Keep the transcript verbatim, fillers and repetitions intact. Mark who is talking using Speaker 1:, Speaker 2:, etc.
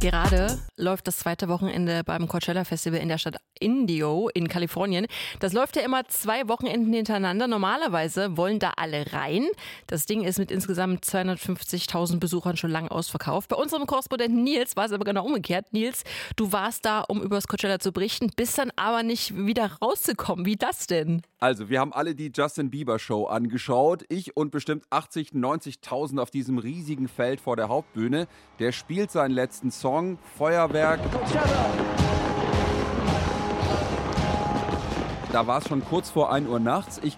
Speaker 1: Gerade läuft das zweite Wochenende beim Coachella Festival in der Stadt Indio in Kalifornien. Das läuft ja immer zwei Wochenenden hintereinander. Normalerweise wollen da alle rein. Das Ding ist mit insgesamt zweihundertfünfzigtausend Besuchern schon lange ausverkauft. Bei unserem Korrespondenten Nils war es aber genau umgekehrt. Nils, du warst da, um über das Coachella zu berichten, bist dann aber nicht wieder rauszukommen. Wie das denn?
Speaker 2: Also, wir haben alle die Justin Bieber Show angeschaut. Ich und bestimmt achtzig, neunzigtausend auf diesem riesigen Feld vor der Hauptbühne. Der spielt seinen letzten Song, Feuerwerk. Da war es schon kurz vor ein Uhr nachts. Ich